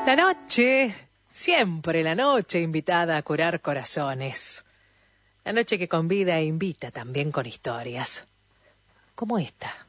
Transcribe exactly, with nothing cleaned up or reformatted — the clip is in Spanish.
La noche, siempre la noche invitada a curar corazones. La noche que convida e invita también con historias, como esta.